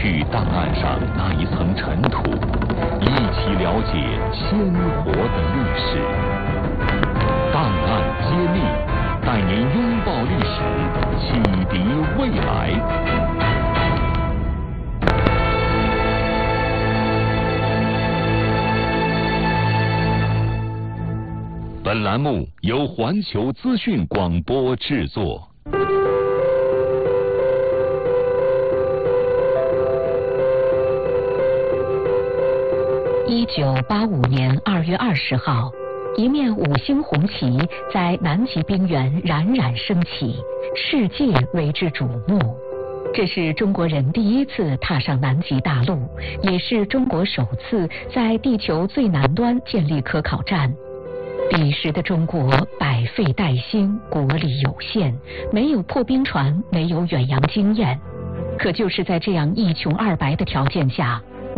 去档案上那一层尘土，一起了解鲜活的历史。档案揭秘，带您拥抱历史，启迪未来。本栏目由环球资讯广播制作。 1985年2月20号，一面5星红旗在南极冰原冉冉升起，世界为之瞩目。这是中国人第一次踏上南极大陆，也是中国首次在地球最南端建立科考站。彼时的中国百废待兴，国力有限，没有破冰船，没有远洋经验。可就是在这样一穷二白的条件下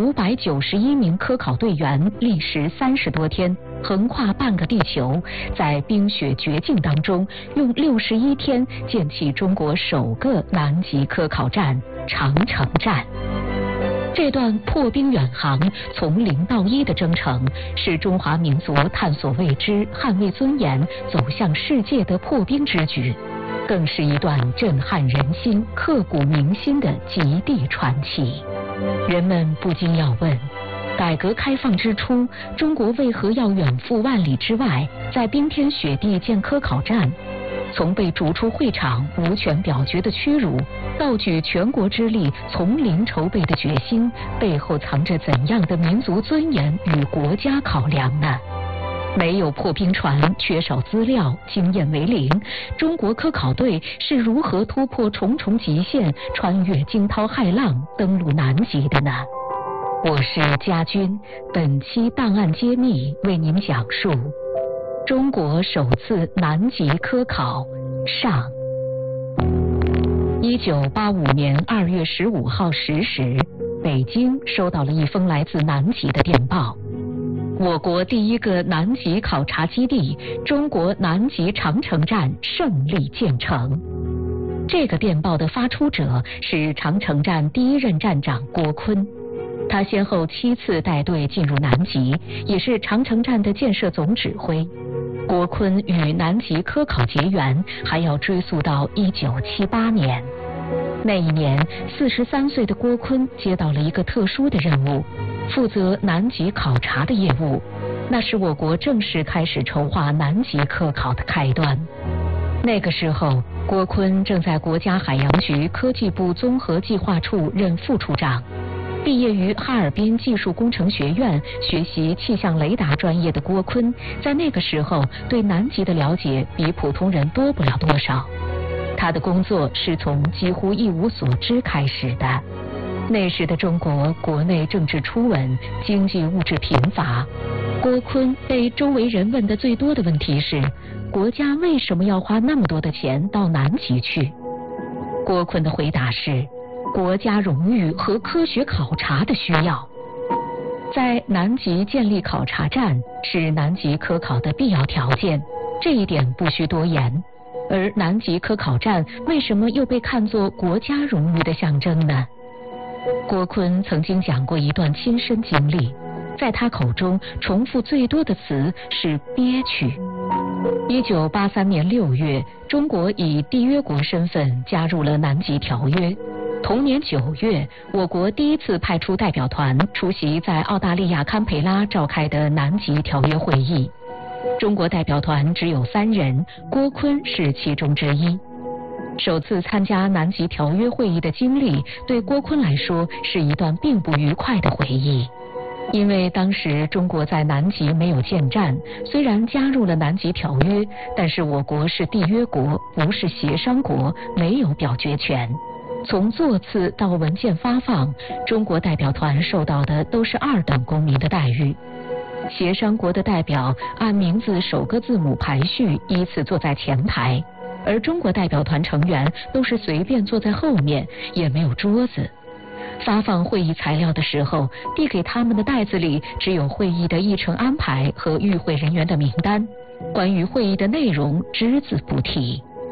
，591名科考队员历时30多天，横跨半个地球，在冰雪绝境当中，用61天建起中国首个南极科考站长城站。这段破冰远航从0到1的征程，是中华民族探索未知、捍卫尊严、走向世界的破冰之举，更是一段震撼人心、刻骨铭心的极地传奇。人们不禁要问，改革开放之初，中国为何要远赴万里之外，在冰天雪地建科考站？从被逐出会场、无权表决的屈辱，到举全国之力从零筹备的决心，背后藏着怎样的民族尊严与国家考量呢？没有破冰船，缺少资料，经验为零，中国科考队是如何突破重重极限，穿越惊涛骇浪，登陆南极的呢？我是家军，本期档案揭秘为您讲述中国首次南极科考上。1985年2月15号10时，北京收到了一封来自南极的电报。我国第一个南极考察基地中国南极长城站胜利建成。这个电报的发出者是长城站第一任站长郭坤，他先后7次带队进入南极，也是长城站的建设总指挥。郭坤与南极科考结缘，还要追溯到1978年。那一年，43岁的郭坤接到了一个特殊的任务，负责南极考察的业务。那是我国正式开始筹划南极科考的开端。那个时候，郭坤正在国家海洋局科技部综合计划处任副处长。毕业于哈尔滨技术工程学院，学习气象雷达专业的郭坤，在那个时候对南极的了解比普通人多不了多少。他的工作是从几乎一无所知开始的。那时的中国国内政治初稳，经济物质贫乏。郭坤被周围人问的最多的问题是，国家为什么要花那么多的钱到南极去？郭坤的回答是，国家荣誉和科学考察的需要。在南极建立考察站是南极科考的必要条件，这一点不需多言。而南极科考站为什么又被看作国家荣誉的象征呢？郭坤曾经讲过一段亲身经历，在他口中重复最多的词是憋屈。1983年6月，中国以缔约国身份加入了南极条约。同年9月，我国第一次派出代表团出席在澳大利亚堪培拉召开的南极条约会议。中国代表团只有3人，郭坤是其中之一。首次参加南极条约会议的经历，对郭坤来说是一段并不愉快的回忆。因为当时中国在南极没有建站，虽然加入了南极条约，但是我国是缔约国，不是协商国，没有表决权。从座次到文件发放，中国代表团受到的都是2等公民的待遇。协商国的代表按名字首个字母排序，依次坐在前排，而中国代表团成员都是随便坐在后面，也没有桌子。发放会议材料的时候，递给他们的袋子里只有会议的议程安排和与会人员的名单，关于会议的内容只字不提。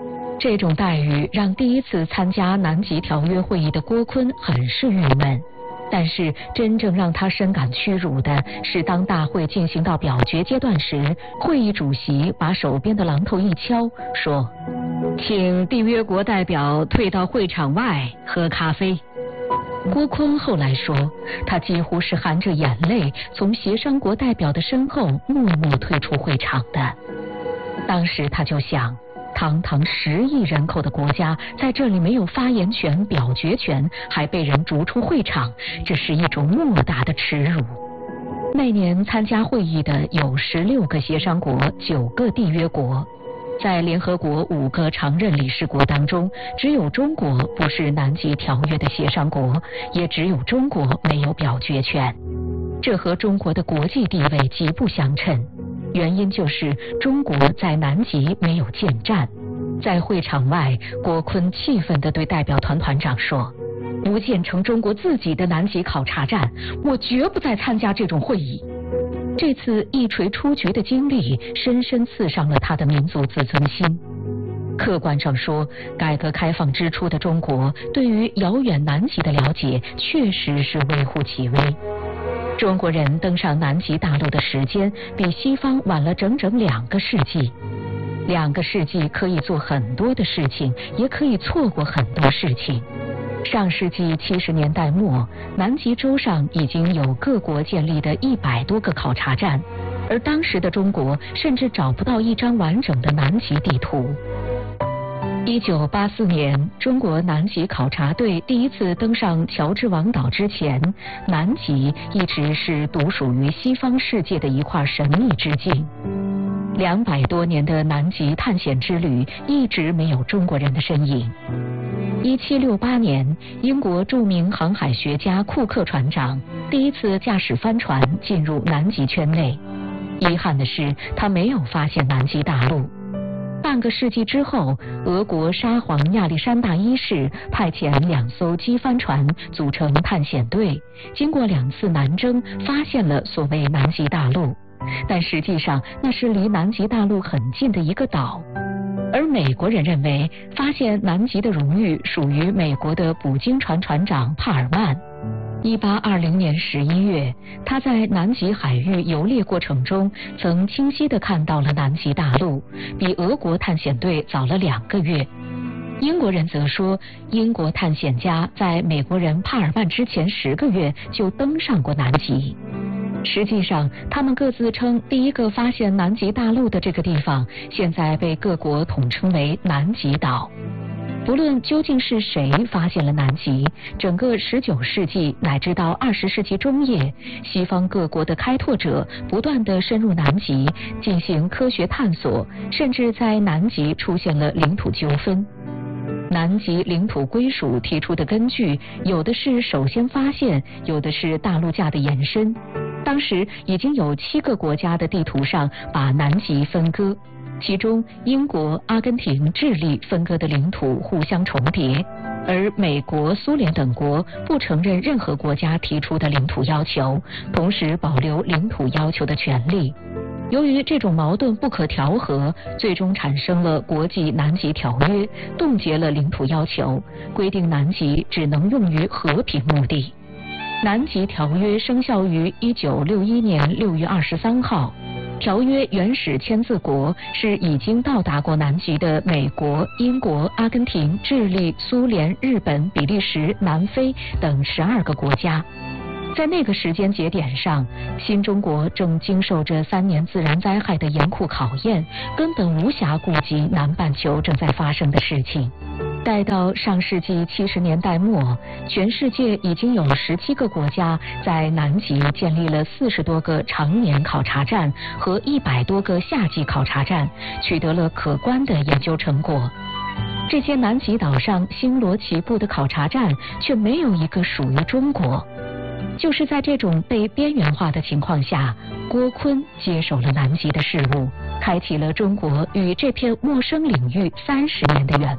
这种待遇让第一次参加南极条约会议的郭坤很是郁闷。但是真正让他深感屈辱的是，当大会进行到表决阶段时，会议主席把手边的榔头一敲，说：“请缔约国代表退到会场外喝咖啡。”郭坤后来说，他几乎是含着眼泪从协商国代表的身后默默退出会场的。当时他就想，堂堂10亿人口的国家，在这里没有发言权、表决权，还被人逐出会场，这是一种莫大的耻辱。那年参加会议的有16个协商国、9个缔约国。在联合国5个常任理事国当中，只有中国不是南极条约的协商国，也只有中国没有表决权。这和中国的国际地位极不相称。原因就是中国在南极没有建站。在会场外，郭坤气愤地对代表团团长说：“不建成中国自己的南极考察站，我绝不再参加这种会议。”这次一锤出局的经历深深刺伤了他的民族自尊心。客观上说，改革开放之初的中国对于遥远南极的了解确实是微乎其微。中国人登上南极大陆的时间比西方晚了整整2个世纪。2个世纪可以做很多的事情，也可以错过很多事情。上世纪70年代末，南极洲上已经有各国建立的100多个考察站，而当时的中国甚至找不到一张完整的南极地图。1984年，中国南极考察队第一次登上乔治王岛之前，南极一直是独属于西方世界的一块神秘之境。200多年的南极探险之旅一直没有中国人的身影。1768年，英国著名航海学家库克船长第一次驾驶帆船进入南极圈内。遗憾的是，他没有发现南极大陆。半个世纪之后，俄国沙皇亚历山大一世派遣2艘机帆船组成探险队，经过2次南征，发现了所谓南极大陆。但实际上，那是离南极大陆很近的一个岛。而美国人认为，发现南极的荣誉属于美国的捕鲸船船长帕尔曼。1820年11月，他在南极海域游猎过程中，曾清晰地看到了南极大陆，比俄国探险队早了2个月。英国人则说，英国探险家在美国人帕尔曼之前10个月就登上过南极。实际上，他们各自称第一个发现南极大陆的这个地方，现在被各国统称为南极岛。不论究竟是谁发现了南极，整个19世纪乃至到20世纪中叶，西方各国的开拓者不断地深入南极，进行科学探索，甚至在南极出现了领土纠纷。南极领土归属提出的根据，有的是首先发现，有的是大陆架的延伸。当时已经有7个国家的地图上把南极分割，其中英国、阿根廷、智利分割的领土互相重叠，而美国、苏联等国不承认任何国家提出的领土要求，同时保留领土要求的权利。由于这种矛盾不可调和，最终产生了国际南极条约，冻结了领土要求，规定南极只能用于和平目的。南极条约生效于1961年6月23号。条约原始签字国是已经到达过南极的美国、英国、阿根廷、智利、苏联、日本、比利时、南非等12个国家。在那个时间节点上，新中国正经受着3年自然灾害的严酷考验，根本无暇顾及南半球正在发生的事情。待到上世纪70年代末，全世界已经有17个国家在南极建立了40多个常年考察站和100多个夏季考察站，取得了可观的研究成果。这些南极岛上星罗棋布的考察站却没有一个属于中国。就是在这种被边缘化的情况下，郭坤接手了南极的事务，开启了中国与这片陌生领域30年的缘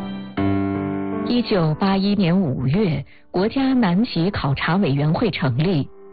分。1981年5月，国家南极考察委员会成立，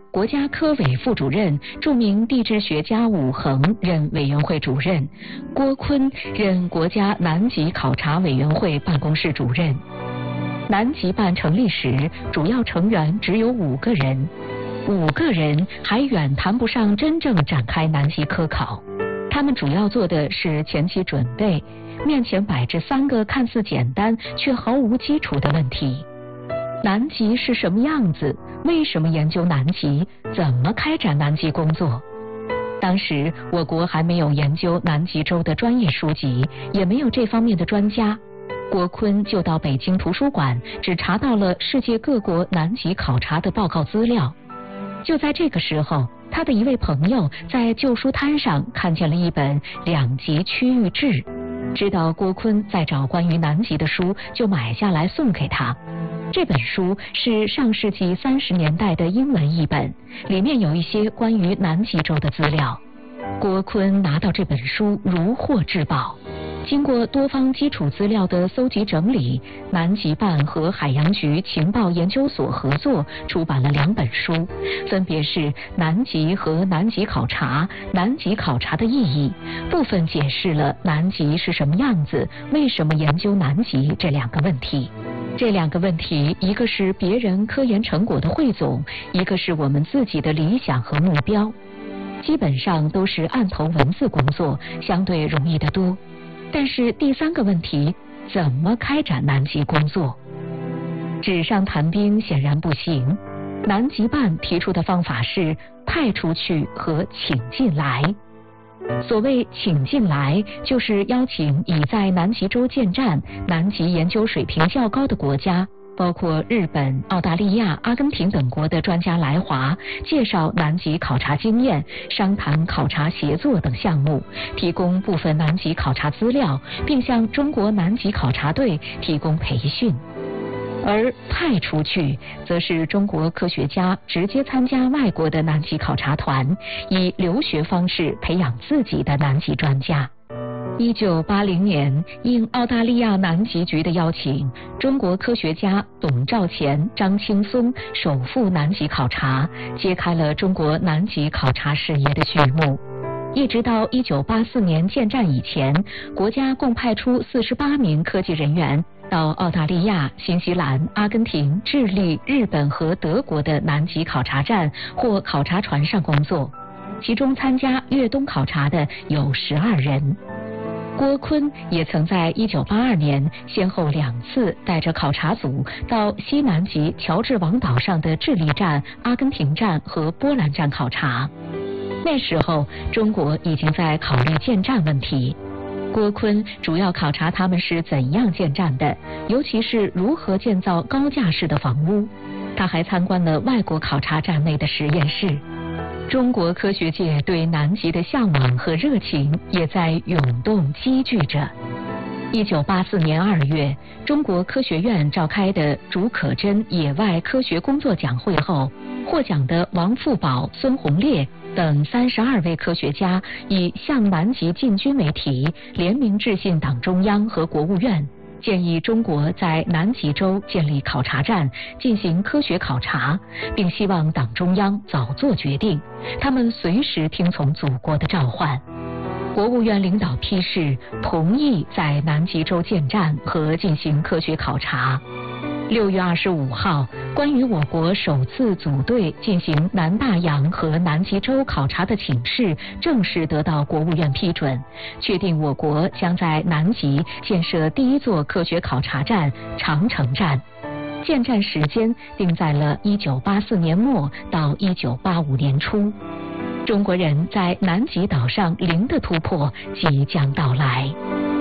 国家科委副主任、著名地质学家武衡任委员会主任，郭坤任国家南极考察委员会办公室主任。南极办成立时，主要成员只有5个人，5个人还远谈不上真正展开南极科考。他们主要做的是前期准备，面前摆着3个看似简单却毫无基础的问题：南极是什么样子？为什么研究南极？怎么开展南极工作？当时我国还没有研究南极洲的专业书籍，也没有这方面的专家。郭坤就到北京图书馆，只查到了世界各国南极考察的报告资料。就在这个时候，他的一位朋友在旧书摊上看见了一本2极区域志，知道郭坤在找关于南极的书，就买下来送给他。这本书是上世纪30年代的英文译本，里面有一些关于南极洲的资料。郭坤拿到这本书如获至宝。经过多方基础资料的搜集整理，南极办和海洋局情报研究所合作出版了2本书，分别是《南极和南极考察》《南极考察的意义》，部分解释了南极是什么样子，为什么研究南极这2个问题。这2个问题，一个是别人科研成果的汇总，一个是我们自己的理想和目标。基本上都是案头文字工作，相对容易得多。但是第3个问题，怎么开展南极工作？纸上谈兵显然不行。南极办提出的方法是派出去和请进来。所谓请进来，就是邀请已在南极洲建站、南极研究水平较高的国家，包括日本、澳大利亚、阿根廷等国的专家来华，介绍南极考察经验，商谈考察协作等项目，提供部分南极考察资料，并向中国南极考察队提供培训。而派出去，则是中国科学家直接参加外国的南极考察团，以留学方式培养自己的南极专家。1980年，应澳大利亚南极局的邀请，中国科学家董兆乾、张青松首赴南极考察，揭开了中国南极考察事业的序幕。一直到1984年建站以前，国家共派出48名科技人员到澳大利亚、新西兰、阿根廷、智利、日本和德国的南极考察站或考察船上工作，其中参加越冬考察的有12人。郭坤也曾在1982年先后2次带着考察组到西南极乔治王岛上的智利站、阿根廷站和波兰站考察。那时候，中国已经在考虑建站问题。郭坤主要考察他们是怎样建站的，尤其是如何建造高架式的房屋。他还参观了外国考察站内的实验室。中国科学界对南极的向往和热情也在涌动积聚着。1984年2月，中国科学院召开的竺可桢野外科学工作奖会后，获奖的王富宝、孙洪烈等32位科学家以向南极进军为题，联名致信党中央和国务院，建议中国在南极洲建立考察站，进行科学考察，并希望党中央早做决定，他们随时听从祖国的召唤。国务院领导批示，同意在南极洲建站和进行科学考察。6月25号，关于我国首次组队进行南大洋和南极洲考察的请示正式得到国务院批准，确定我国将在南极建设第1座科学考察站长城站。建站时间定在了1984年末到1985年初。中国人在南极岛上零的突破即将到来。